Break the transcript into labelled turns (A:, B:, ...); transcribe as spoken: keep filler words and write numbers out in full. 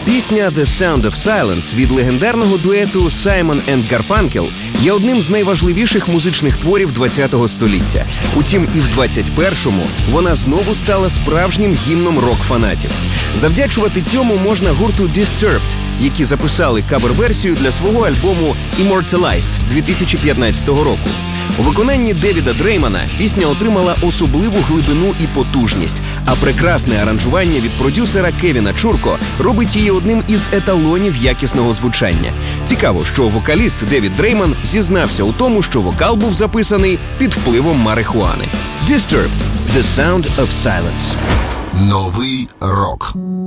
A: Пісня «The Sound of Silence» від легендарного дуету Simon and Garfunkel є одним з найважливіших музичних творів ХХ століття. Утім, і в двадцять першому вона знову стала справжнім гімном рок-фанатів. Завдячувати цьому можна гурту Disturbed, які записали кавер-версію для свого альбому «Immortalized» дві тисячі п'ятнадцятого року. У виконанні Девіда Дреймана пісня отримала особливу глибину і потужність, а прекрасне аранжування від продюсера Кевіна Чурко робить її одним із еталонів якісного звучання. Цікаво, що вокаліст Девід Дрейман зізнався у тому, що вокал був записаний під впливом марихуани. Disturbed – The Sound of Silence.
B: Новий рок.